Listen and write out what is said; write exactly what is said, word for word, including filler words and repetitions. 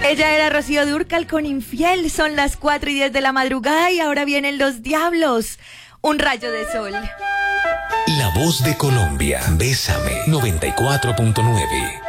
Ella era Rocío Dúrcal con Infiel. Son las cuatro y diez de la madrugada y ahora vienen Los Diablos. Un rayo de sol. La voz de Colombia. Bésame noventa y cuatro punto nueve.